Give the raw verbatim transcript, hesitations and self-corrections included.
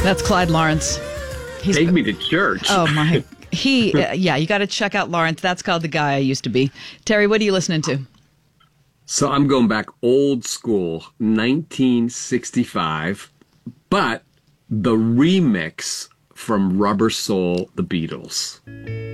That's Clyde Lawrence. He's, Take me to church. Oh, my. He, uh, yeah, you got to check out Lawrence. That's called The Guy I Used to Be. Terry, what are you listening to? So I'm going back old school, nineteen sixty-five, but the remix from Rubber Soul, The Beatles.